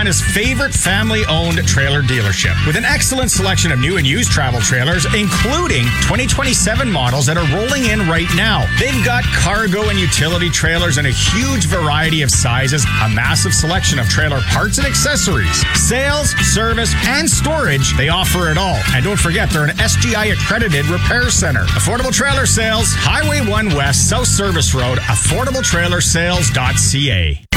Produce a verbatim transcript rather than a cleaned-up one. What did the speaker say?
Regina's favorite family-owned trailer dealership with an excellent selection of new and used travel trailers, including twenty twenty-seven models that are rolling in right now. They've got cargo and utility trailers in a huge variety of sizes, a massive selection of trailer parts and accessories, sales, service, and storage. They offer it all. And don't forget, they're an S G I accredited repair center. Affordable Trailer Sales, Highway one West, South Service Road, affordable trailer sales dot c a.